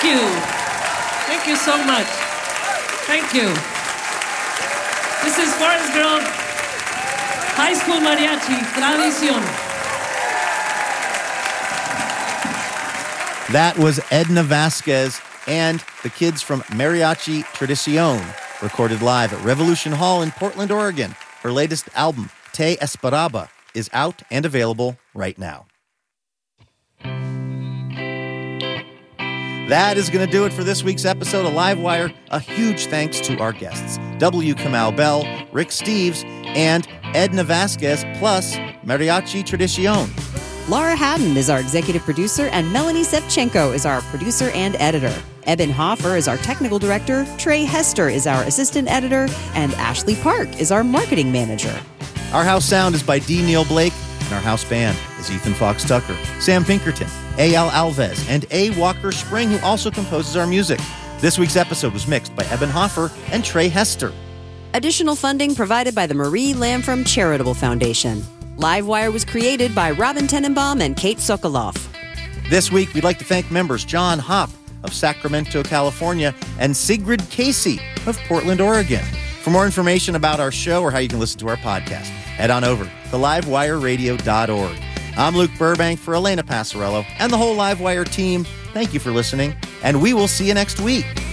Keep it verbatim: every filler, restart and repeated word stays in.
you. Thank you so much. Thank you. This is Forest Grove High School Mariachi Tradición. That was Edna Vasquez and the kids from Mariachi Tradición, recorded live at Revolution Hall in Portland, Oregon. Her latest album, Te Esperaba, is out and available right now. That is going to do it for this week's episode of Livewire. A huge thanks to our guests, W. Kamau Bell, Rick Steves, and Edna Vasquez, plus Mariachi Tradición. Laura Haddon is our executive producer, and Melanie Sevchenko is our producer and editor. Eben Hoffer is our technical director, Trey Hester is our assistant editor, and Ashley Park is our marketing manager. Our house sound is by D. Neil Blake, and our house band is Ethan Fox Tucker, Sam Pinkerton, A L Alves, and A. Walker Spring, who also composes our music. This week's episode was mixed by Eben Hoffer and Trey Hester. Additional funding provided by the Marie Lamfrom Charitable Foundation. Livewire was created by Robin Tenenbaum and Kate Sokoloff. This week, we'd like to thank members John Hopp of Sacramento, California, and Sigrid Casey of Portland, Oregon. For more information about our show or how you can listen to our podcast, head on over to livewire radio dot org. I'm Luke Burbank for Elena Passarello and the whole Livewire team. Thank you for listening, and we will see you next week.